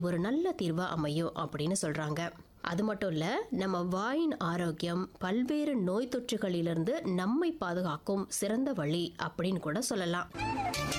ஒரு நல்ல தீர்வா அமையும் அப்படின்னு சொல்றாங்க. அது மட்டும் இல்ல, நம்ம வாயின் ஆரோக்கியம் பல்வேறு நோய் தொற்றுகளிலிருந்து நம்மை பாதுகாக்கும் சிறந்த வழி அப்படின்னு கூட சொல்லலாம்.